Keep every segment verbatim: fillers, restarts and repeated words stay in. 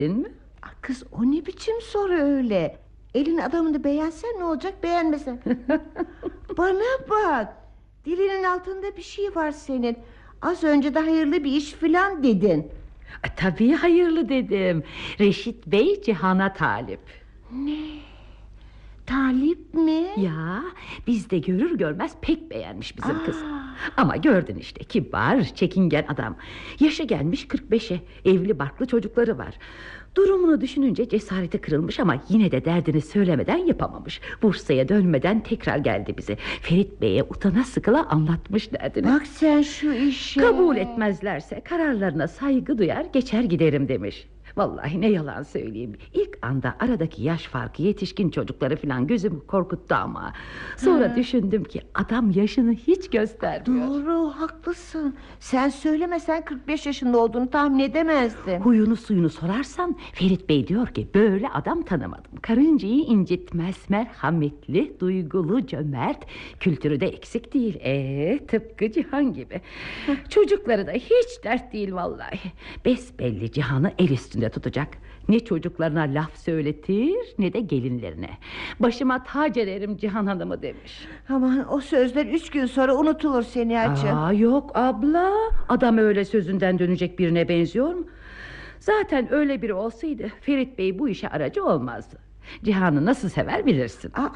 mi? Ah, kız, o ne biçim soru öyle? Elin adamını beğensen ne olacak, beğenmesen? Bana bak, dilinin altında bir şey var senin. Az önce de hayırlı bir iş filan dedin. E, tabii hayırlı dedim. Reşit Bey Cihan'a talip. Ne? Talip mi? Ya biz de görür görmez pek beğenmiş bizim Aa. kız. Ama gördün işte, kibar, çekingen adam. Yaşı gelmiş kırk beşe, evli barklı çocukları var. Durumunu düşününce cesareti kırılmış ama yine de derdini söylemeden yapamamış. Bursa'ya dönmeden tekrar geldi bize. Ferit Bey'e utana sıkıla anlatmış derdini. Bak sen şu işe. Kabul etmezlerse kararlarına saygı duyar, geçer giderim demiş. Vallahi ne yalan söyleyeyim, İlk anda aradaki yaş farkı yetişkin çocukları falan gözümü korkuttu ama sonra Ha. düşündüm ki adam yaşını hiç göstermiyor. Doğru, haklısın. Sen söylemesen kırk beş yaşında olduğunu tahmin edemezdim. Huyunu suyunu sorarsan Ferit Bey diyor ki böyle adam tanımadım. Karıncayı incitmez, merhametli, duygulu, cömert, kültürü de eksik değil. Ee, tıpkı Cihan gibi. Çocukları da hiç dert değil vallahi. Besbelli Cihan'ı el üstünde tutacak. Ne çocuklarına laf söyletir ne de gelinlerine. Başıma tac ederim Cihan Hanım'ı demiş. Aman, o sözler üç gün sonra unutulur Senihacığım. Aa, yok abla, adam öyle sözünden dönecek birine benziyor mu? Zaten öyle biri olsaydı Ferit Bey bu işe aracı olmazdı. Cihan'ı nasıl sever bilirsin. Aa,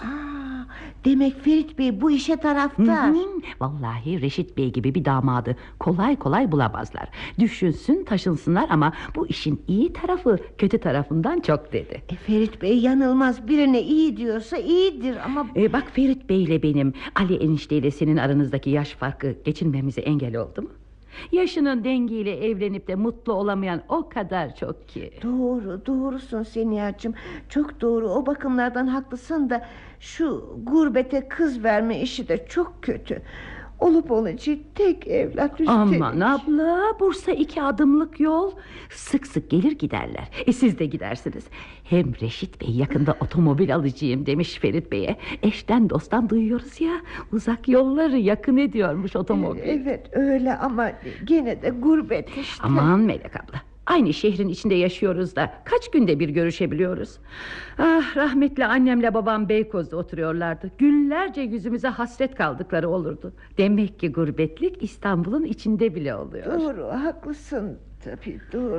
demek Ferit Bey bu işe taraftar. Hı hı. Vallahi Reşit Bey gibi bir damadı kolay kolay bulamazlar. Düşünsün taşınsınlar ama bu işin iyi tarafı kötü tarafından çok dedi. E, Ferit Bey yanılmaz, birine iyi diyorsa iyidir ama... E, bak Ferit Bey ile benim, Ali enişteyle senin aranızdaki yaş farkı geçinmemize engel oldu mu? Yaşının dengiyle evlenip de mutlu olamayan o kadar çok ki. Doğru, doğrusun Senihacığım. Çok doğru, o bakımlardan haklısın da şu gurbete kız verme işi de çok kötü. Olup olacak tek evlat üstelik. Aman abla, Bursa iki adımlık yol. Sık sık gelir giderler. E siz de gidersiniz. Hem Reşit Bey yakında otomobil alacağım demiş Ferit Bey'e. Eşten dosttan duyuyoruz ya, uzak yolları yakın ediyormuş otomobil. Evet öyle ama gene de gurbet işte. Aman Melek abla, aynı şehrin içinde yaşıyoruz da kaç günde bir görüşebiliyoruz. Ah, rahmetli annemle babam Beykoz'da oturuyorlardı. Günlerce yüzümüze hasret kaldıkları olurdu. Demek ki gurbetlik İstanbul'un içinde bile oluyor. Doğru, haklısın tabii, doğru.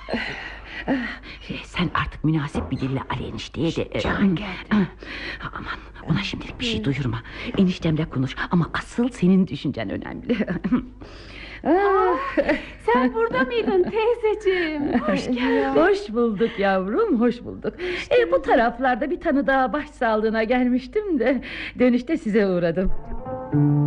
Sen artık münasip bir dille Ali enişteye de... Cihan geldi. Aman, ona şimdilik bir şey duyurma. Eniştemle konuş ama asıl senin düşüncen önemli. Ah, sen burada mıydın teyzeciğim? Hoş geldin. Hoş bulduk yavrum, hoş bulduk. E, bu taraflarda bir tanıdığa başsağlığına gelmiştim de dönüşte size uğradım.